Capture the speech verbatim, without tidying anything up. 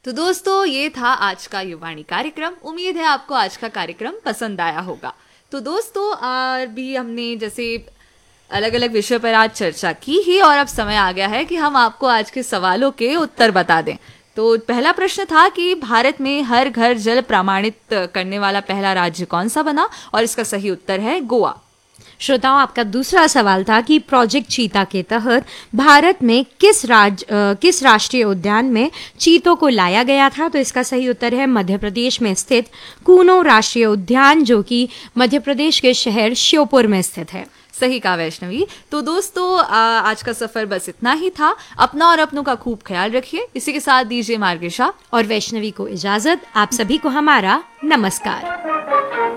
तो दोस्तों, ये था आज का युवाणी कार्यक्रम। उम्मीद है आपको आज का कार्यक्रम पसंद आया होगा। तो दोस्तों, अभी हमने जैसे अलग अलग विषय पर आज चर्चा की ही, और अब समय आ गया है कि हम आपको आज के सवालों के उत्तर बता दें। तो पहला प्रश्न था कि भारत में हर घर जल प्रमाणित करने वाला पहला राज्य कौन सा बना, और इसका सही उत्तर है गोवा। श्रोताओं, आपका दूसरा सवाल था कि प्रोजेक्ट चीता के तहत भारत में किस राज्य किस राष्ट्रीय उद्यान में चीतों को लाया गया था। तो इसका सही उत्तर है मध्य प्रदेश में स्थित कूनो राष्ट्रीय उद्यान, जो कि मध्य प्रदेश के शहर श्योपुर में स्थित है। सही कहा वैष्णवी। तो दोस्तों, आज का सफर बस इतना ही था। अपना और अपनों का खूब ख्याल रखिए। इसी के साथ दीजिए मार्गेशा और वैष्णवी को इजाजत। आप सभी को हमारा नमस्कार।